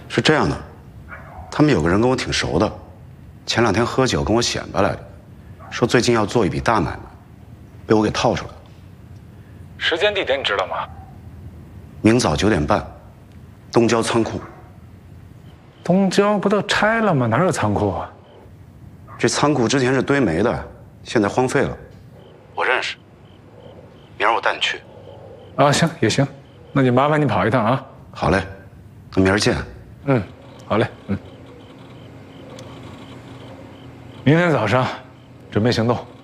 是这样的，他们有个人跟我挺熟的，前2天喝酒跟我显摆来的，说最近要做一笔大买卖，被我给套出来了。 时间地点你知道吗？ 明早9点半，东郊仓库。 东郊不都拆了吗？哪有仓库啊？ 这仓库之前是堆煤的，现在荒废了。我认识，明儿我带你去。 啊，行也行，那就麻烦你跑一趟啊。 好嘞，那明儿见。 嗯，好嘞，嗯。明天早上准备行动。